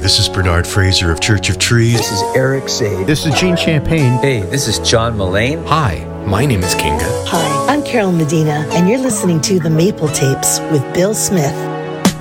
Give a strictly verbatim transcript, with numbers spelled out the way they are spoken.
this is Bernard Fraser of Church of Trees. This is Eric Sade. This is Gene Champagne. Hey, this is John Mullane. Hi, my name is Kinga. Hi, I'm Carol Medina, and you're listening to The Maple Tapes with Bill Smith.